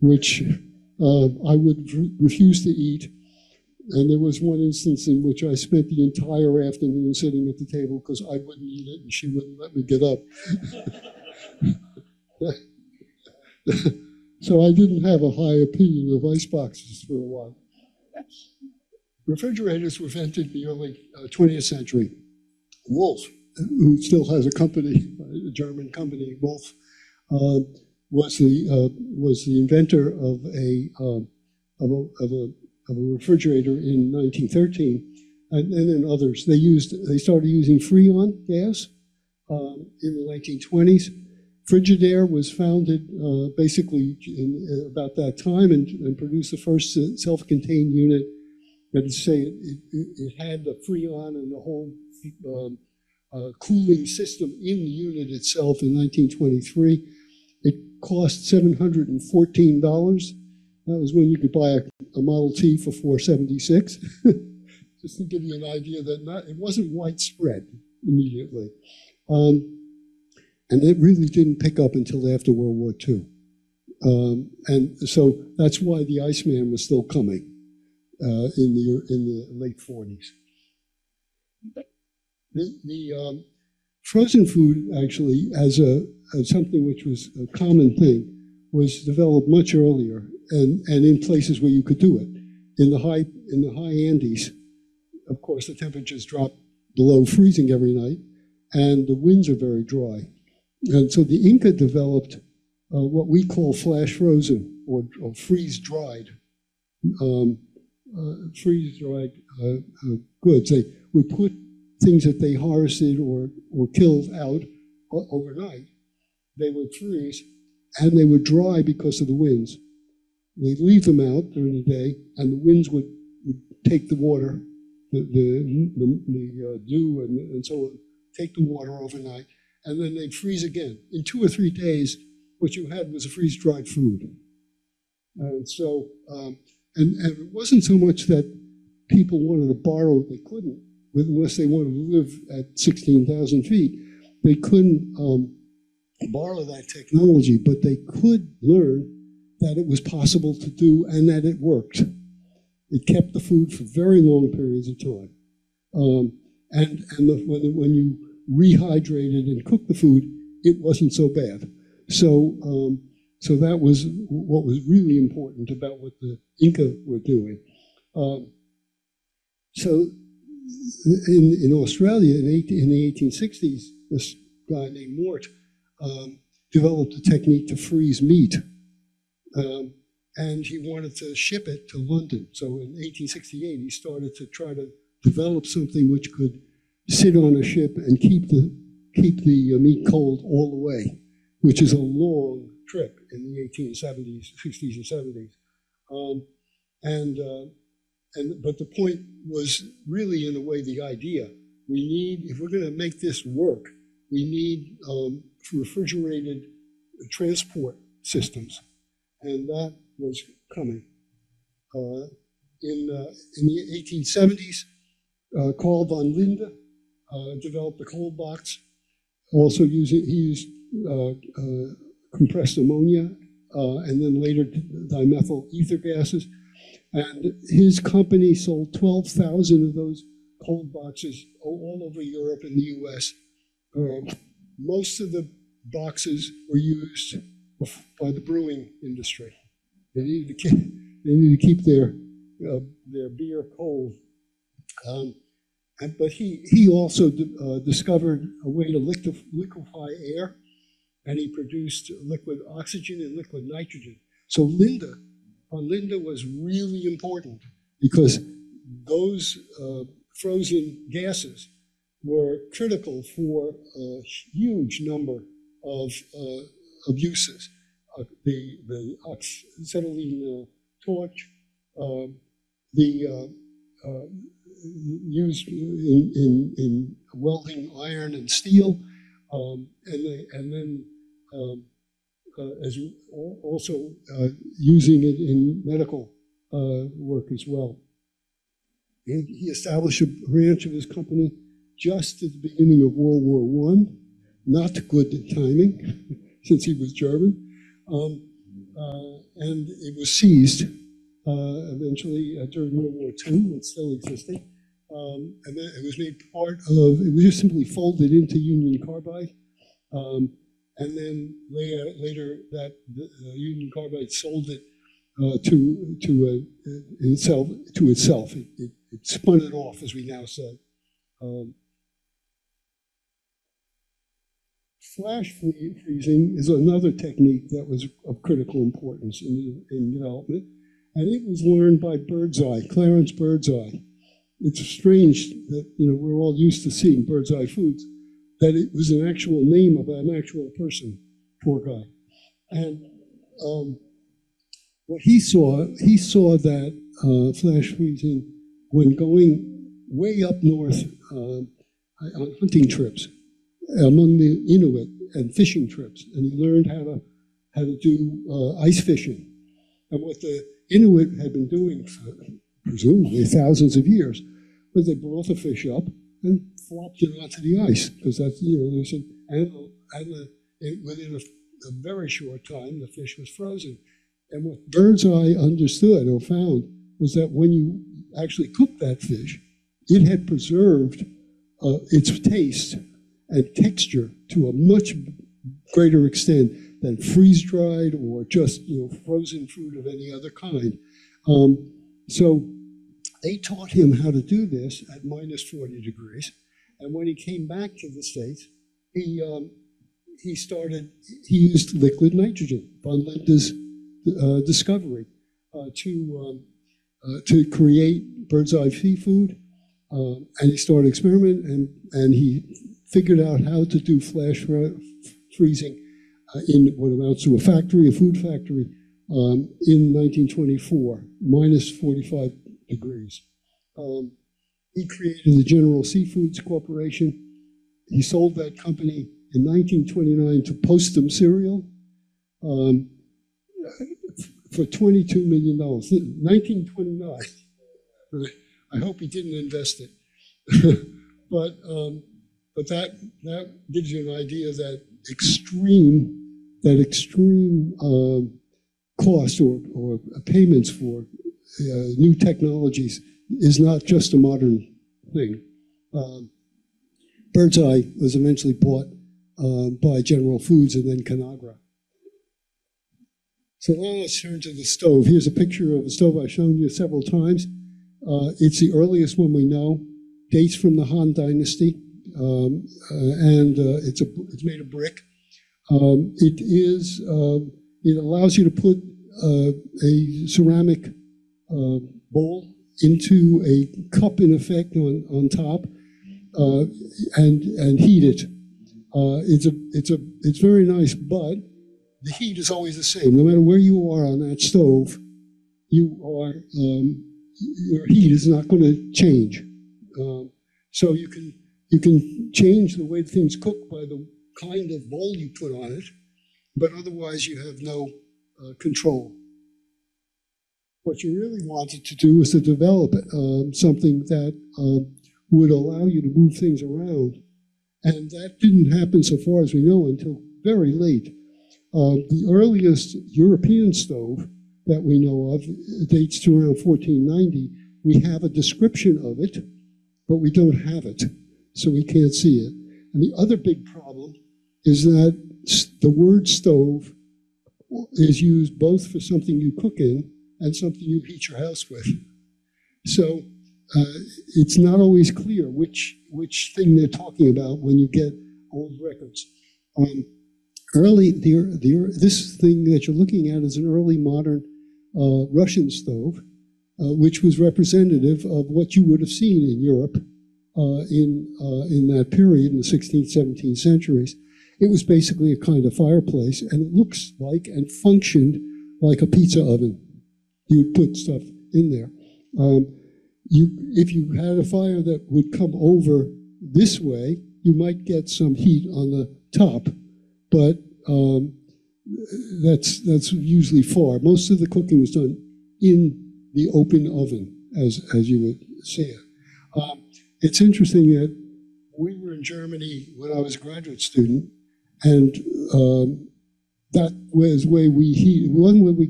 which I would refuse to eat. And there was one instance in which I spent the entire afternoon sitting at the table because I wouldn't eat it and she wouldn't let me get up. So I didn't have a high opinion of ice boxes for a while. Refrigerators were invented in the early 20th century. Wolf, who still has a company, a German company, Wolf, was the inventor of a refrigerator in 1913, and then others. They started using Freon gas in the 1920s. Frigidaire was founded basically in about that time and produced the first self-contained unit. That is to say, it had the Freon and the whole cooling system in the unit itself in 1923. It cost $714. That was when you could buy a Model T for $476. Just to give you an idea that it wasn't widespread immediately. And it really didn't pick up until after World War II. And so that's why the Iceman was still coming in the late 40s. The frozen food, actually, as something which was a common thing, was developed much earlier and in places where you could do it. In the high Andes, of course, the temperatures drop below freezing every night, and the winds are very dry. And so the Inca developed what we call flash frozen or freeze-dried goods. They would put things that they harvested or killed out overnight. They would freeze, and they would dry because of the winds. They'd leave them out during the day, and the winds would take the water, the dew and so on, take the water overnight, and then they'd freeze again. In 2 or 3 days, what you had was a freeze-dried food. And so, and it wasn't so much that people wanted to borrow, they couldn't, unless they wanted to live at 16,000 feet. They couldn't borrow that technology, but they could learn that it was possible to do and that it worked. It kept the food for very long periods of time. When you rehydrated and cooked the food, it wasn't so bad. So that was what was really important about what the Inca were doing. So in Australia in the 1860s, this guy named Mort developed a technique to freeze meat. And he wanted to ship it to London. So in 1868, he started to try to develop something which could sit on a ship and keep the meat cold all the way, which is a long trip in the 1870s, 60s, and 70s. But the point was really, in a way, the idea. We need, if we're going to make this work, we need refrigerated transport systems. And that was coming. In the 1870s, Carl von Linde developed the cold box. Also he used compressed ammonia and then later dimethyl ether gases. And his company sold 12,000 of those cold boxes all over Europe and the US. Most of the boxes were used by the brewing industry. They needed to keep their beer cold. But he also discovered a way to liquefy air, and he produced liquid oxygen and liquid nitrogen. So von Linde was really important because those frozen gases were critical for a huge number of uses. The acetylene torch, used in welding iron and steel, and then also using it in medical work as well. He established a branch of his company just at the beginning of World War I. Not good timing, since he was German. and it was seized eventually during World War II. It's still existing. And then it was made part of, it was just simply folded into Union Carbide. And then later that Union Carbide sold it to itself. It spun it off, as we now say. Flash freezing is another technique that was of critical importance in development, and it was learned by Birdseye, Clarence Birdseye. It's strange that we're all used to seeing Birdseye Foods, that it was an actual name of an actual person, poor guy. And what he saw that flash freezing when going way up north on hunting trips among the Inuit and fishing trips, and he learned how to do ice fishing. And what the Inuit had been doing for presumably thousands of years was they brought the fish up and flopped it onto the ice, because that's there's within a very short time the fish was frozen. And what Birdseye understood or found was that when you actually cooked that fish, it had preserved its taste and texture to a much greater extent than freeze-dried or just frozen fruit of any other kind. So they taught him how to do this at minus 40 degrees. And when he came back to the States, he used liquid nitrogen, von Linde's discovery, to create Birdseye seafood. And he started experimenting, and he figured out how to do flash freezing in what amounts to a food factory, in 1924, minus 45 degrees. He created the General Seafoods Corporation. He sold that company in 1929 to Postum Cereal for $22 million. 1929. I hope he didn't invest it. But that gives you an idea that extreme cost or payments for new technologies is not just a modern thing. Birdseye was eventually bought by General Foods and then Conagra. So now let's turn to the stove. Here's a picture of a stove I've shown you several times. It's the earliest one we know, dates from the Han Dynasty, and it's made of brick. It allows you to put a ceramic bowl into a cup, in effect, on top, and heat it. It's very nice, but the heat is always the same. No matter where you are on that stove, your heat is not going to change. So you can change the way things cook by the kind of bowl you put on it, but otherwise you have no control. What you really wanted to do was to develop something that would allow you to move things around. And that didn't happen, so far as we know, until very late. The earliest European stove that we know of dates to around 1490. We have a description of it, but we don't have it, so we can't see it. And the other big problem is that the word stove is used both for something you cook in and something you heat your house with. So it's not always clear which thing they're talking about when you get old records. This thing that you're looking at is an early modern Russian stove, which was representative of what you would have seen in Europe in that period, in the 16th, 17th centuries. It was basically a kind of fireplace, and it looks like and functioned like a pizza oven. You would put stuff in there. If you had a fire that would come over this way, you might get some heat on the top, but that's usually far. Most of the cooking was done in the open oven, as you would see it. It's interesting that we were in Germany when I was a graduate student, and that was where we heat. One way we